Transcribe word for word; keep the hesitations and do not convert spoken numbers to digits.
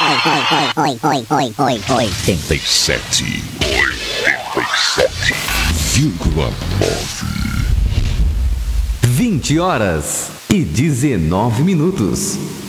oitenta e sete. oitenta e sete vírgula nove. vinte horas e dezenove minutos.